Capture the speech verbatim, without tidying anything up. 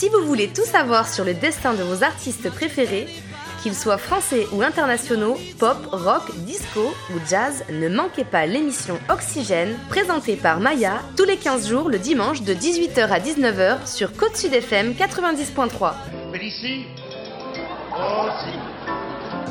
Si vous voulez tout savoir sur le destin de vos artistes préférés, qu'ils soient français ou internationaux, pop, rock, disco ou jazz, ne manquez pas l'émission Oxygène, présentée par Maya, tous les quinze jours le dimanche de dix-huit heures à dix-neuf heures sur Côte Sud F M quatre-vingt-dix point trois. Félicie. Oh si.